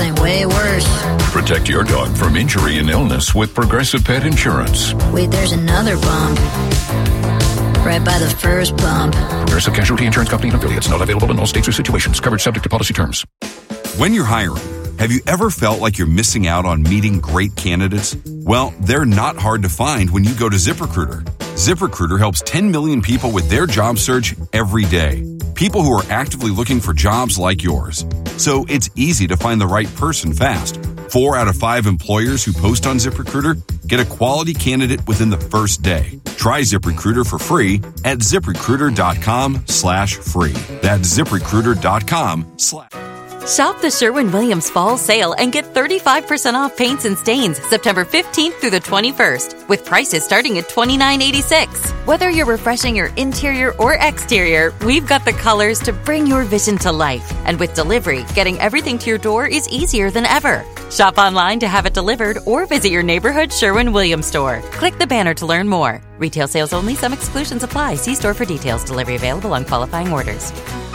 something way worse. Protect your dog from injury and illness with Progressive Pet Insurance. Wait, there's another bump. Right by the first bump. Progressive Casualty Insurance Company and affiliates. Not available in all states or situations. Coverage subject to policy terms. When you're hiring, have you ever felt like you're missing out on meeting great candidates? Well, they're not hard to find when you go to ZipRecruiter. ZipRecruiter helps 10 million people with their job search every day. People who are actively looking for jobs like yours. So it's easy to find the right person fast. 4 out of 5 employers who post on ZipRecruiter get a quality candidate within the first day. Try ZipRecruiter for free at ZipRecruiter.com/free. That's ZipRecruiter.com/. Shop the Sherwin-Williams Fall Sale and get 35% off paints and stains September 15th through the 21st with prices starting at $29.86. Whether you're refreshing your interior or exterior, we've got the colors to bring your vision to life. And with delivery, getting everything to your door is easier than ever. Shop online to have it delivered or visit your neighborhood Sherwin-Williams store. Click the banner to learn more. Retail sales only. Some exclusions apply. See store for details. Delivery available on qualifying orders.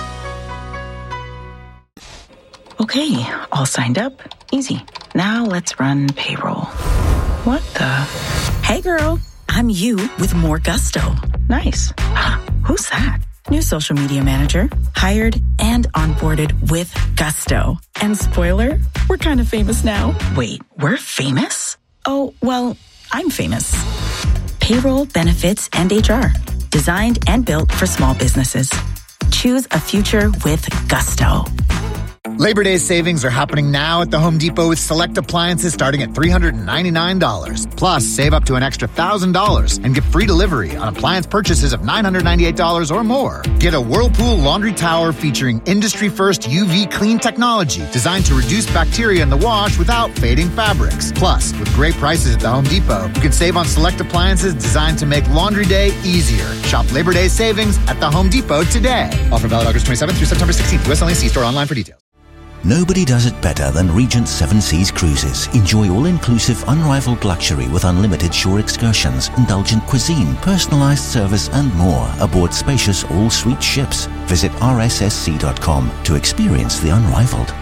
Okay, all signed up. Easy. Now let's run payroll. What the? Hey girl, I'm you with more gusto. Nice. Who's that? New social media manager. Hired and onboarded with gusto. And spoiler, we're kind of famous now. Wait, we're famous? Oh, well, I'm famous. Payroll, benefits, and HR. Designed and built for small businesses. Choose a future with gusto. Labor Day savings are happening now at the Home Depot with select appliances starting at $399. Plus, save up to an extra $1,000 and get free delivery on appliance purchases of $998 or more. Get a Whirlpool laundry tower featuring industry-first UV clean technology designed to reduce bacteria in the wash without fading fabrics. Plus, with great prices at the Home Depot, you can save on select appliances designed to make laundry day easier. Shop Labor Day savings at the Home Depot today. Offer valid August 27th through September 16th. US only. See store online for details. Nobody does it better than Regent Seven Seas Cruises. Enjoy all-inclusive, unrivaled luxury with unlimited shore excursions, indulgent cuisine, personalized service, and more aboard spacious all-suite ships. Visit rssc.com to experience the unrivaled.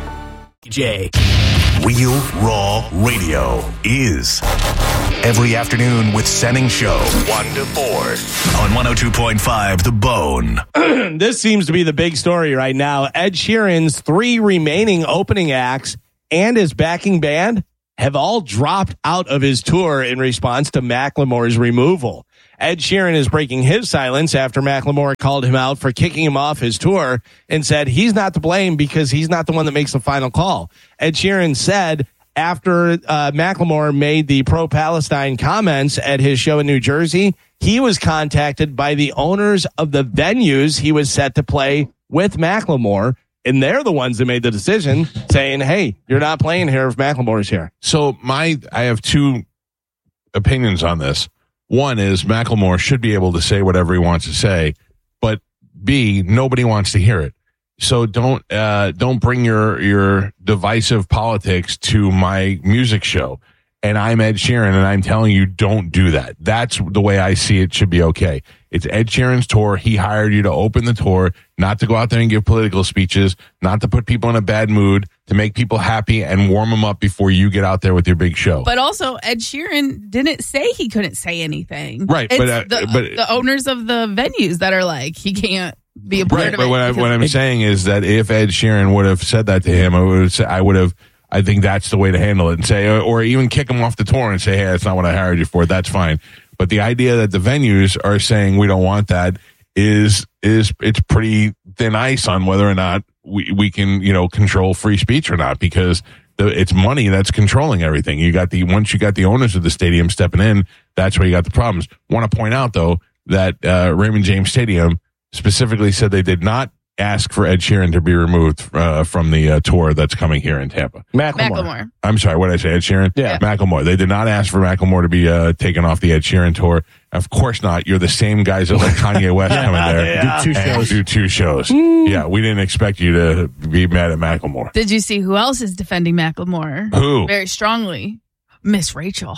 Real Raw Radio is every afternoon with Senning Show, 1 to 4 on 102.5 The Bone. This seems to be the big story right now. Ed Sheeran's 3 remaining opening acts and his backing band have all dropped out of his tour in response to Macklemore's removal. Ed Sheeran is breaking his silence after Macklemore called him out for kicking him off his tour and said he's not to blame because he's not the one that makes the final call. Ed Sheeran said after Macklemore made the pro-Palestine comments at his show in New Jersey, he was contacted by the owners of the venues he was set to play with Macklemore, and they're the ones that made the decision saying, hey, you're not playing here if Macklemore's here. So I have 2 opinions on this. One is Macklemore should be able to say whatever he wants to say, but B, nobody wants to hear it. So don't bring your divisive politics to my music show. And I'm Ed Sheeran, and I'm telling you, don't do that. That's the way I see it should be okay. It's Ed Sheeran's tour. He hired you to open the tour, not to go out there and give political speeches, not to put people in a bad mood, to make people happy and warm them up before you get out there with your big show. But also, Ed Sheeran didn't say he couldn't say anything. Right. It's the owners of the venues that are like, he can't be a part of it. But what I'm saying is that if Ed Sheeran would have said that to him, I think that's the way to handle it and say, or even kick him off the tour and say, hey, that's not what I hired you for. That's fine. But the idea that the venues are saying we don't want that it's pretty thin ice on whether or not we can, control free speech or not, because it's money that's controlling everything. Once you got the owners of the stadium stepping in, that's where you got the problems. Want to point out though that Raymond James Stadium specifically said they did not ask for Ed Sheeran to be removed from the tour that's coming here in Tampa. Macklemore. I'm sorry, what did I say? Ed Sheeran? Yeah. Macklemore. They did not ask for Macklemore to be taken off the Ed Sheeran tour. Of course not. You're the same guys that let Kanye West come in there. Do two shows. Yeah, we didn't expect you to be mad at Macklemore. Did you see who else is defending Macklemore? Who? Very strongly. Miss Rachel.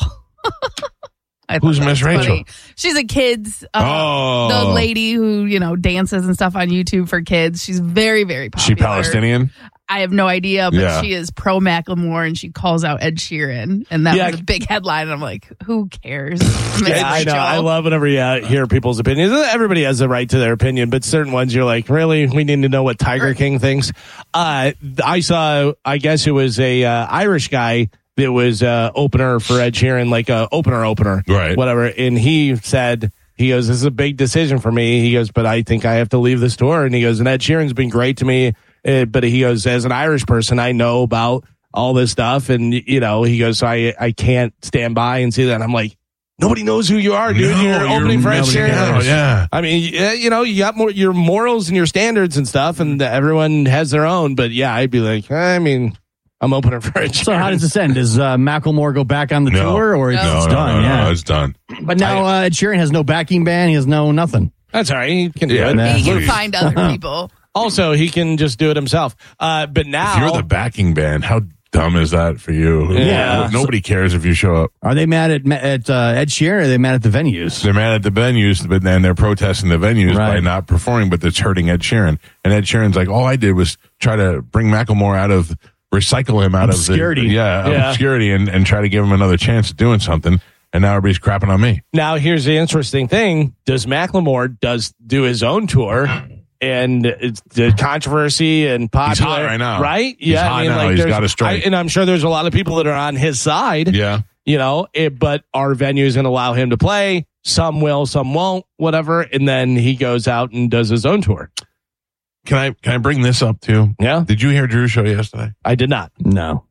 Who's Miss Rachel? Funny. She's a kid's, the lady who, dances and stuff on YouTube for kids. She's very, very popular. She Palestinian? I have no idea, but Yeah. she is pro Macklemore and she calls out Ed Sheeran. And that Yeah. was a big headline. And I'm like, who cares? Yeah, I know. I love whenever you hear people's opinions. Everybody has a right to their opinion, but certain ones you're like, really? We need to know what Tiger King thinks. I saw, I guess it was a Irish guy that was opener for Ed Sheeran, like a opener, Right. whatever. And he said, he goes, this is a big decision for me. He goes, but I think I have to leave this tour. And he goes, and Ed Sheeran's been great to me. But he goes, as an Irish person, I know about all this stuff. And, you know, he goes, so I can't stand by and see that. And I'm like, nobody knows who you are, dude. No, you're opening for Ed nobody Sheeran. knows. Yeah. I mean, you know, you got your morals and your standards and stuff, and everyone has their own. But yeah, I'd be like, I mean, I'm opening for Ed Sheeran. So how does this end? Does Macklemore go back on the tour, or it's done? No, it's done. But now Ed Sheeran has no backing band. He has no nothing. That's all right. He can do it. He can find other people. Also, he can just do it himself. But now, If you're the backing band, how dumb is that for you? Yeah. Nobody cares if you show up. Are they mad at Ed Sheeran, or are they mad at the venues? They're mad at the venues, but then they're protesting the venues by not performing, but it's hurting Ed Sheeran. And Ed Sheeran's like, all I did was try to bring Macklemore recycle him out obscurity. of obscurity and try to give him another chance at doing something. And now everybody's crapping on me. Now, here's the interesting thing. Does Macklemore do his own tour? And it's the controversy and popular. He's hot right now. Right? He's hot now. He's got a strike. And I'm sure there's a lot of people that are on his side. Yeah. You know, but our venue is going to allow him to play. Some will, some won't, whatever. And then he goes out and does his own tour. Can I bring this up too? Yeah. Did you hear Drew's show yesterday? I did not. No.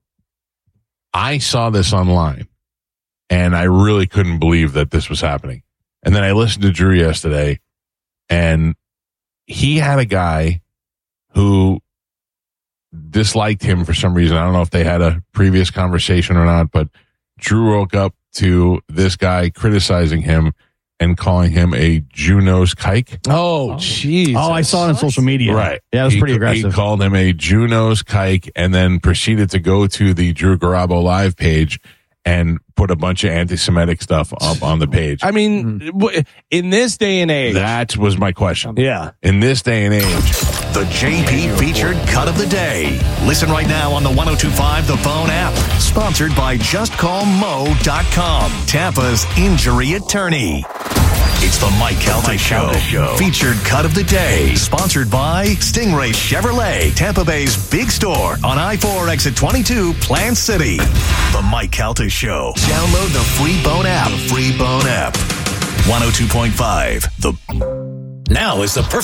I saw this online and I really couldn't believe that this was happening. And then I listened to Drew yesterday and he had a guy who disliked him for some reason. I don't know if they had a previous conversation or not, but Drew woke up to this guy criticizing him and calling him a Jew-nosed kike. Oh, jeez. Oh, I saw it on social media. Right. Yeah, it was pretty aggressive. He called him a Jew-nosed kike and then proceeded to go to the Drew Garabo live page and put a bunch of anti-Semitic stuff up on the page. I mean, in this day and age. That was my question. Yeah. In this day and age. The JP featured cut of the day. Listen right now on the 102.5 The Phone app. Sponsored by JustCallMo.com, Tampa's injury attorney. It's the Mike Calta Show. Featured cut of the day. Sponsored by Stingray Chevrolet, Tampa Bay's big store on I-4 exit 22, Plant City. The Mike Calta Show. Download the free Bone app. 102.5. Now is the perfect